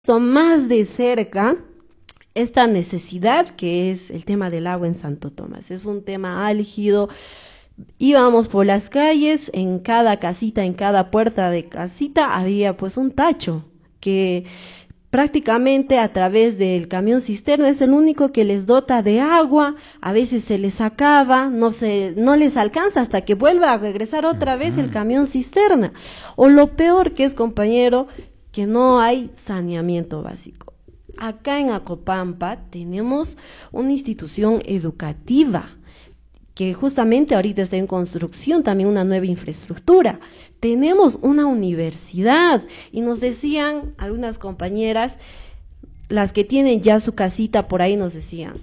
más de cerca esta necesidad que es el tema del agua en Santo Tomás. Es un tema álgido. Íbamos por las calles, en cada casita, en cada puerta de casita había pues un tacho que prácticamente a través del camión cisterna es el único que les dota de agua. A veces se les acaba, no les alcanza hasta que vuelva a regresar otra vez el camión cisterna. O lo peor que es, compañero, que no hay saneamiento básico. Acá en Acopampa tenemos una institución educativa que justamente ahorita está en construcción, también una nueva infraestructura. Tenemos una universidad y nos decían algunas compañeras, las que tienen ya su casita por ahí, nos decían,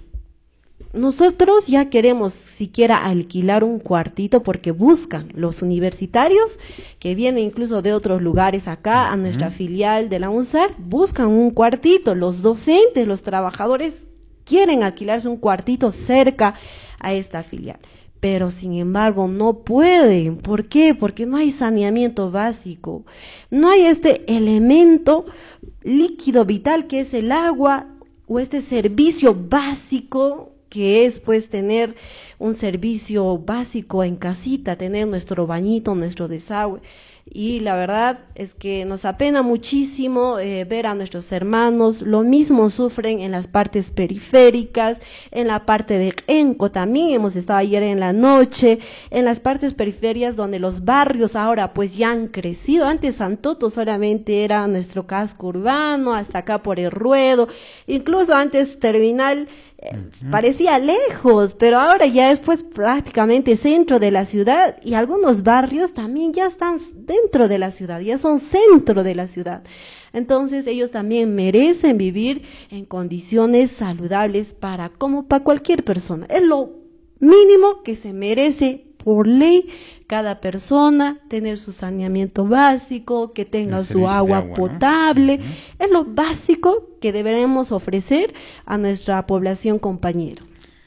nosotros ya queremos siquiera alquilar un cuartito porque buscan los universitarios que vienen incluso de otros lugares acá a nuestra filial de la UNSAR, buscan un cuartito, los docentes, los trabajadores quieren alquilarse un cuartito cerca a esta filial, pero sin embargo no pueden. ¿Por qué? Porque no hay saneamiento básico, no hay este elemento líquido vital que es el agua o este servicio básico que es pues tener un servicio básico en casita, tener nuestro bañito, nuestro desagüe. Y la verdad es que nos apena muchísimo ver a nuestros hermanos, lo mismo sufren en las partes periféricas, en la parte de Enco también, hemos estado ayer en la noche, en las partes periferias donde los barrios ahora pues ya han crecido. Antes Santoto solamente era nuestro casco urbano, hasta acá por el Ruedo, incluso antes Terminal parecía lejos, pero ahora ya es pues prácticamente centro de la ciudad y algunos barrios también ya están dentro de la ciudad, ya son centro de la ciudad. Entonces ellos también merecen vivir en condiciones saludables como para cualquier persona. Es lo mínimo que se merece por ley cada persona, tener su saneamiento básico, que tenga su agua potable, ¿no? Es lo básico que deberemos ofrecer a nuestra población, compañero.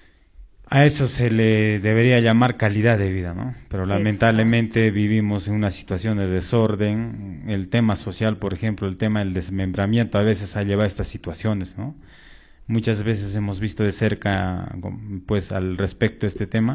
A eso se le debería llamar calidad de vida, ¿no? Pero lamentablemente vivimos en una situación de desorden. El tema social, por ejemplo, el tema del desmembramiento a veces ha llevado a estas situaciones, ¿no? Muchas veces hemos visto de cerca, pues, al respecto de este tema,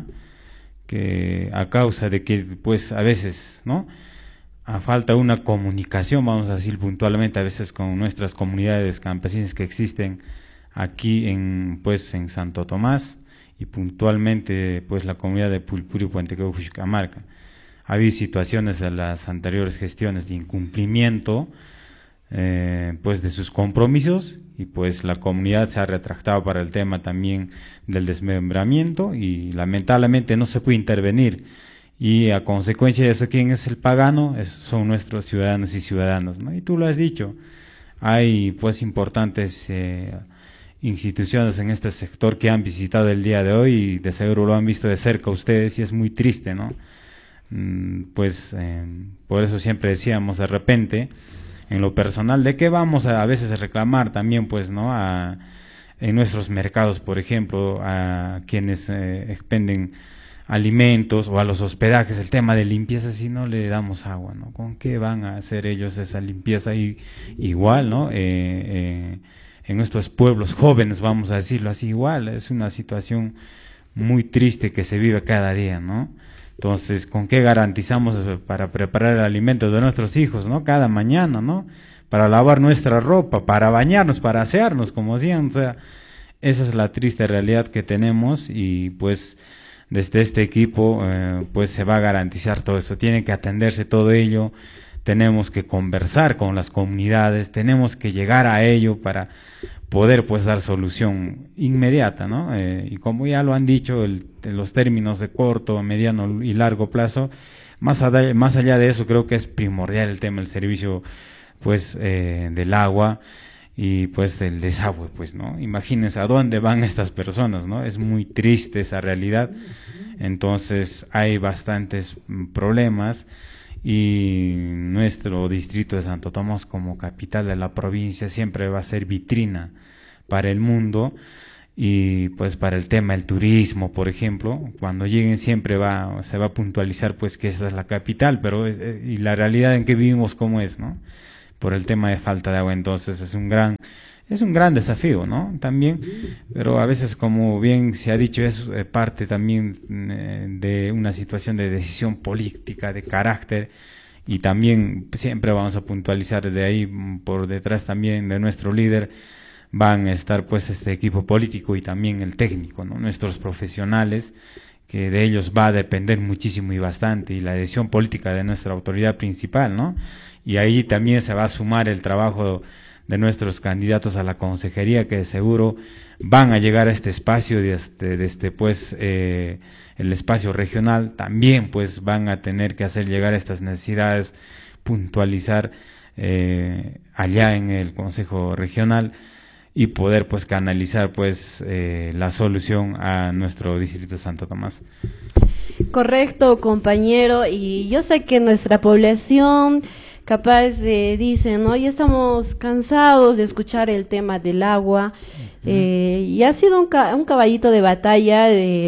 que a causa de que pues a veces, ¿no?, a falta de una comunicación, vamos a decir puntualmente, a veces con nuestras comunidades campesinas que existen aquí en Santo Tomás y puntualmente pues la comunidad de Pulpuri, Puentequeo, Juchucamarca. Ha habido situaciones de las anteriores gestiones de incumplimiento pues de sus compromisos, y pues la comunidad se ha retractado para el tema también del desmembramiento y lamentablemente no se puede intervenir, y a consecuencia de eso, ¿quién es el pagano? Son nuestros ciudadanos y ciudadanas, ¿no? Y tú lo has dicho, hay pues importantes instituciones en este sector que han visitado el día de hoy y de seguro lo han visto de cerca ustedes y es muy triste, ¿no? Por eso siempre decíamos de repente, en lo personal, ¿de qué vamos a veces reclamar también, pues, ¿no? En nuestros mercados, por ejemplo, a quienes expenden alimentos o a los hospedajes, el tema de limpieza, si no le damos agua, ¿no? ¿Con qué van a hacer ellos esa limpieza? Igual, ¿no? En nuestros pueblos jóvenes, vamos a decirlo así, igual, es una situación muy triste que se vive cada día, ¿no? Entonces, ¿con qué garantizamos para preparar el alimento de nuestros hijos, ¿no? Cada mañana, ¿no? Para lavar nuestra ropa, para bañarnos, para asearnos, como decían. O sea, esa es la triste realidad que tenemos y pues desde este equipo pues se va a garantizar todo eso. Tiene que atenderse todo ello, tenemos que conversar con las comunidades, tenemos que llegar a ello para poder pues dar solución inmediata, ¿no? Y como ya lo han dicho, los términos de corto, mediano y largo plazo, más allá de eso creo que es primordial el tema del servicio pues del agua y pues del desagüe, pues, ¿no? Imagínense a dónde van estas personas, ¿no? Es muy triste esa realidad. Entonces hay bastantes problemas y nuestro distrito de Santo Tomás como capital de la provincia siempre va a ser vitrina para el mundo y pues para el tema del turismo, por ejemplo, cuando lleguen siempre se va a puntualizar pues que esta es la capital, pero y la realidad en que vivimos cómo es, ¿no? por el tema de falta de agua. Entonces es un gran desafío, ¿no? También, pero a veces, como bien se ha dicho, es parte también de una situación de decisión política, de carácter, y también siempre vamos a puntualizar de ahí, por detrás también de nuestro líder, van a estar pues este equipo político y también el técnico, ¿no? Nuestros profesionales, que de ellos va a depender muchísimo y bastante, y la decisión política de nuestra autoridad principal, ¿no? Y ahí también se va a sumar el trabajo de nuestros candidatos a la consejería, que seguro van a llegar a este espacio el espacio regional, también pues van a tener que hacer llegar estas necesidades, puntualizar allá en el Consejo Regional, y poder pues canalizar pues la solución a nuestro distrito Santo Tomás. Correcto, compañero, y yo sé que nuestra población capaz dicen, ¿no? Ya estamos cansados de escuchar el tema del agua, y ha sido un caballito de batalla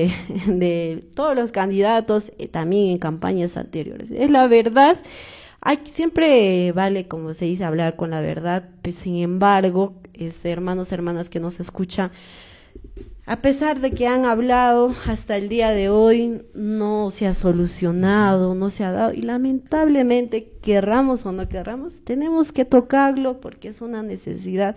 de todos los candidatos, también en campañas anteriores. Es la verdad, siempre vale, como se dice, hablar con la verdad, pues, sin embargo, hermanos, hermanas que nos escuchan, a pesar de que han hablado hasta el día de hoy, no se ha solucionado, no se ha dado, y lamentablemente, querramos o no querramos, tenemos que tocarlo porque es una necesidad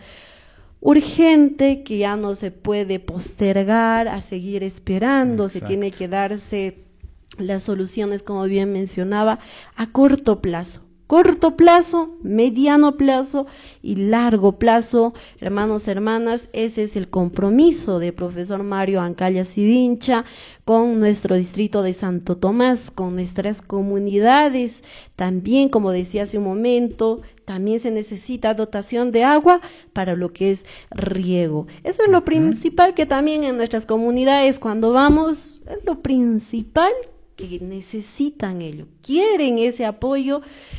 urgente que ya no se puede postergar a seguir esperando. Exacto. Se tiene que darse las soluciones, como bien mencionaba, a corto plazo, mediano plazo y largo plazo. Hermanos, hermanas, ese es el compromiso de profesor Mario Ancaya Sivincha con nuestro distrito de Santo Tomás, con nuestras comunidades. También, como decía hace un momento, también se necesita dotación de agua para lo que es riego. Eso es lo principal, que también en nuestras comunidades, cuando vamos, es lo principal que necesitan ellos, quieren ese apoyo.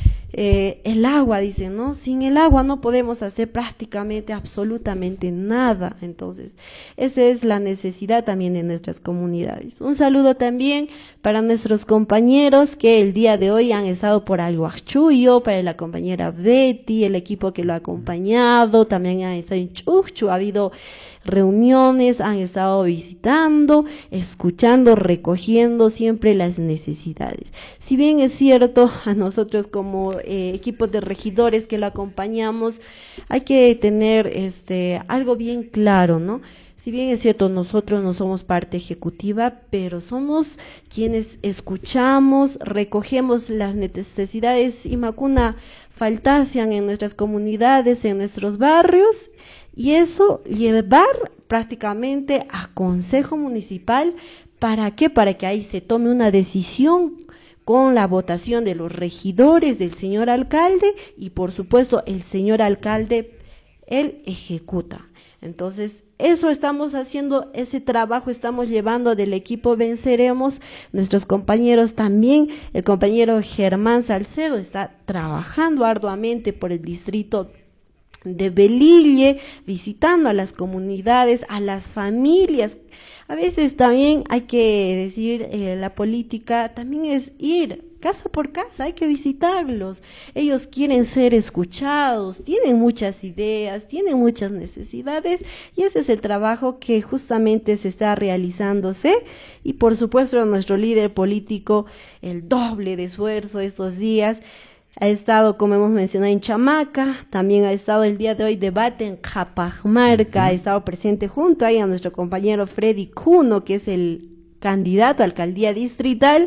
El agua, dicen, ¿no? Sin el agua no podemos hacer prácticamente absolutamente nada. Entonces, esa es la necesidad también de nuestras comunidades. Un saludo también para nuestros compañeros que el día de hoy han estado por Alguachuyo, para la compañera Betty, el equipo que lo ha acompañado, también han estado en Chuchu, ha habido reuniones, han estado visitando, escuchando, recogiendo siempre las necesidades. Si bien es cierto, a nosotros como equipos de regidores que lo acompañamos, hay que tener algo bien claro, ¿no? Si bien es cierto, nosotros no somos parte ejecutiva, pero somos quienes escuchamos, recogemos las necesidades y macuna faltacian en nuestras comunidades, en nuestros barrios, y eso llevar prácticamente a Consejo Municipal. ¿Para qué? Para que ahí se tome una decisión con la votación de los regidores, del señor alcalde, y por supuesto el señor alcalde, él ejecuta. Entonces, eso estamos haciendo, ese trabajo estamos llevando del equipo Venceremos. Nuestros compañeros también, el compañero Germán Salcedo está trabajando arduamente por el distrito de Belille, visitando a las comunidades, a las familias. A veces también hay que decir, la política también es ir casa por casa, hay que visitarlos. Ellos quieren ser escuchados, tienen muchas ideas, tienen muchas necesidades, y ese es el trabajo que justamente se está realizándose. Y por supuesto nuestro líder político, el doble de esfuerzo estos días. Ha estado, como hemos mencionado, en Chamaca, también ha estado el día de hoy debate en Cajamarca, ha estado presente junto ahí a nuestro compañero Freddy Cuno, que es el candidato a alcaldía distrital,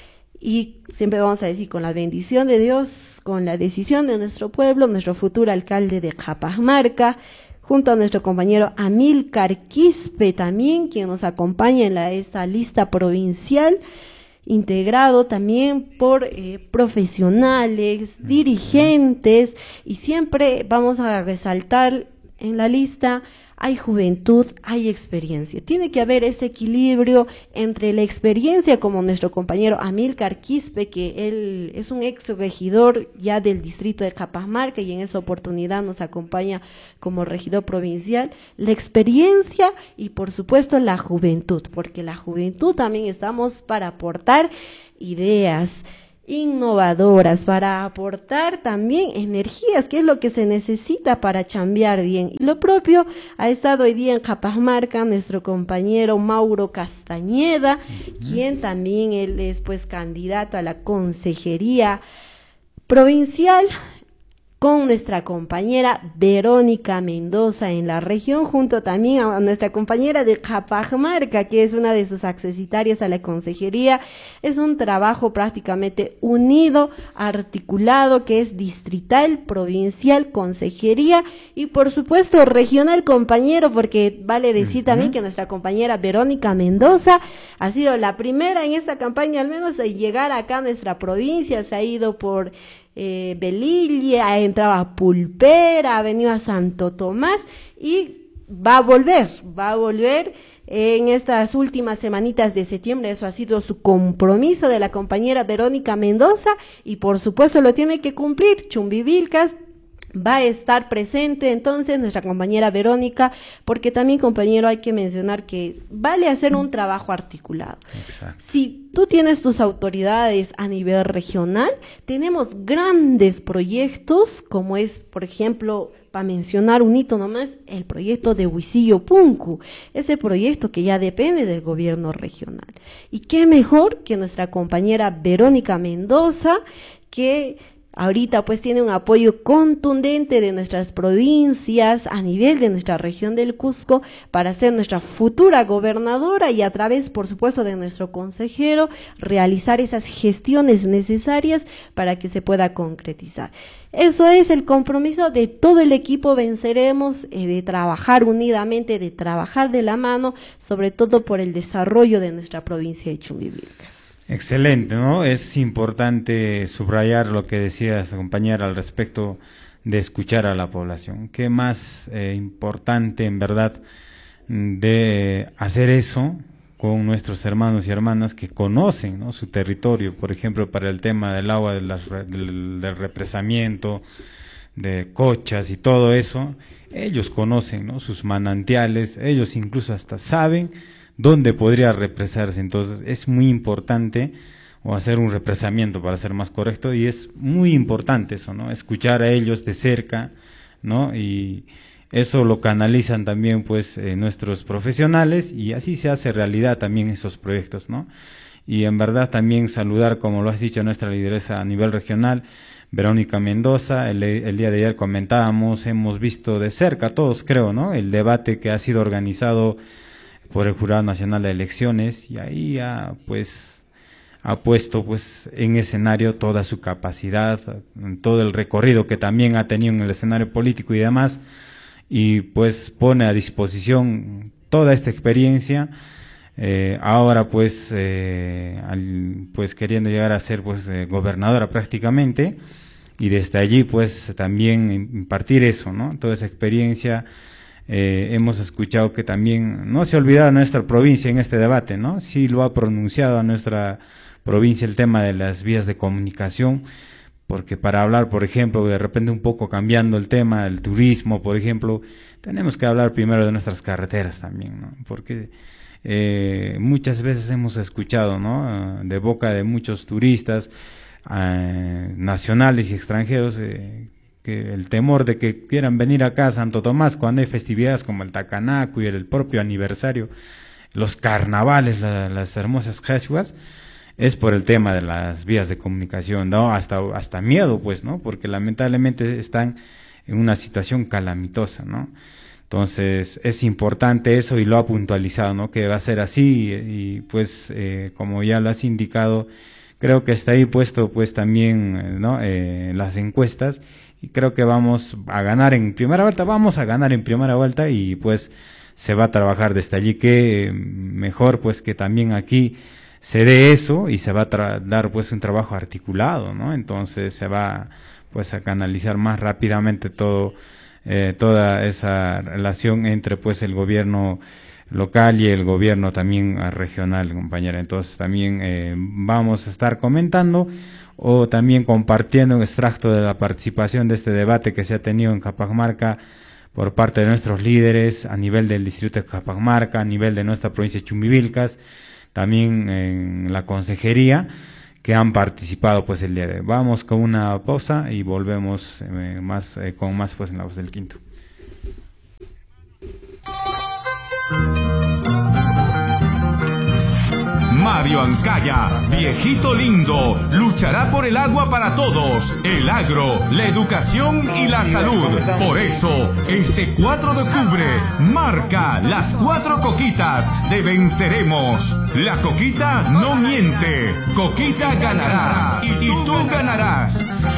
y siempre vamos a decir, con la bendición de Dios, con la decisión de nuestro pueblo, nuestro futuro alcalde de Cajamarca, junto a nuestro compañero Amílcar Quispe también, quien nos acompaña en esta lista provincial, integrado también por profesionales, dirigentes, y siempre vamos a resaltar en la lista, hay juventud, hay experiencia. Tiene que haber ese equilibrio entre la experiencia, como nuestro compañero Amílcar Quispe, que él es un ex regidor ya del distrito de Cajamarca y en esa oportunidad nos acompaña como regidor provincial, la experiencia y por supuesto la juventud, porque la juventud también estamos para aportar ideas, innovadoras, para aportar también energías, que es lo que se necesita para chambear bien. Y lo propio ha estado hoy día en Cajamarca nuestro compañero Mauro Castañeda, quien también él es pues candidato a la consejería provincial, con nuestra compañera Verónica Mendoza en la región, junto también a nuestra compañera de Cajamarca, que es una de sus accesitarias a la consejería. Es un trabajo prácticamente unido, articulado, que es distrital, provincial, consejería y por supuesto regional, compañero, porque vale decir también que nuestra compañera Verónica Mendoza ha sido la primera en esta campaña, al menos, de llegar acá a nuestra provincia. Se ha ido por Belilla, ha entrado a Pulpera, ha venido a Santo Tomás y va a volver en estas últimas semanitas de septiembre. Eso ha sido su compromiso de la compañera Verónica Mendoza y por supuesto lo tiene que cumplir. Chumbivilcas va a estar presente entonces nuestra compañera Verónica, porque también, compañero, hay que mencionar que vale hacer un trabajo articulado. Exacto. Si tú tienes tus autoridades a nivel regional, tenemos grandes proyectos, como es, por ejemplo, para mencionar un hito nomás, el proyecto de Huicillo Punku, ese proyecto que ya depende del gobierno regional. Y qué mejor que nuestra compañera Verónica Mendoza, que ahorita pues tiene un apoyo contundente de nuestras provincias a nivel de nuestra región del Cusco para ser nuestra futura gobernadora y a través, por supuesto, de nuestro consejero, realizar esas gestiones necesarias para que se pueda concretizar. Eso es el compromiso de todo el equipo. Venceremos, de trabajar unidamente, de trabajar de la mano, sobre todo por el desarrollo de nuestra provincia de Chumbivilcas. Excelente, ¿no? Es importante subrayar lo que decía esa compañera al respecto de escuchar a la población. ¿Qué más importante, en verdad, de hacer eso con nuestros hermanos y hermanas que conocen, ¿no?, su territorio? Por ejemplo, para el tema del agua, del represamiento, de Cochas y todo eso, ellos conocen, ¿no?, sus manantiales, ellos incluso hasta saben dónde podría represarse. Entonces es muy importante, o hacer un represamiento para ser más correcto, y es muy importante eso, ¿no?, escuchar a ellos de cerca, ¿no?, y eso lo canalizan también pues nuestros profesionales, y así se hace realidad también esos proyectos, ¿no? Y en verdad también saludar, como lo has dicho, a nuestra lideresa a nivel regional, Verónica Mendoza. El día de ayer comentábamos, hemos visto de cerca todos, creo, ¿no?, el debate que ha sido organizado por el Jurado Nacional de Elecciones, y ahí ha puesto pues en escenario toda su capacidad, todo el recorrido que también ha tenido en el escenario político y demás, y pues pone a disposición toda esta experiencia, ahora pues pues queriendo llegar a ser pues gobernadora prácticamente, y desde allí pues también impartir eso, ¿no?, toda esa experiencia. Hemos escuchado que también no se ha olvidado a nuestra provincia en este debate, ¿no? Sí lo ha pronunciado a nuestra provincia el tema de las vías de comunicación, porque para hablar, por ejemplo, de repente un poco cambiando el tema del turismo, por ejemplo, tenemos que hablar primero de nuestras carreteras también, ¿no? Porque muchas veces hemos escuchado, ¿no?, de boca de muchos turistas nacionales y extranjeros, que el temor de que quieran venir acá a Santo Tomás cuando hay festividades como el Tacanacu y el propio aniversario, los carnavales, las hermosas Jesúas, es por el tema de las vías de comunicación, ¿no? Hasta miedo, pues, ¿no?, porque lamentablemente están en una situación calamitosa, ¿no? Entonces es importante eso, y lo ha puntualizado, ¿no?, que va a ser así, y pues como ya lo has indicado, creo que está ahí puesto pues también, ¿no?, las encuestas, y creo que vamos a ganar en primera vuelta, y pues se va a trabajar desde allí, que mejor pues que también aquí se dé eso, y se va a dar pues un trabajo articulado, ¿no? Entonces se va pues a canalizar más rápidamente toda esa relación entre pues el gobierno local y el gobierno también regional, compañera. Entonces también vamos a estar comentando o también compartiendo un extracto de la participación de este debate que se ha tenido en Cajamarca por parte de nuestros líderes a nivel del distrito de Cajamarca, a nivel de nuestra provincia de Chumbivilcas, también en la consejería, que han participado pues el día de hoy. Vamos con una pausa y volvemos con más pues en La Voz del Quinto. Mario Ancaya, viejito lindo, luchará por el agua para todos, el agro, la educación y la salud. Por eso, este 4 de octubre, marca las 4 coquitas de Venceremos. La coquita no miente, coquita ganará y tú ganarás.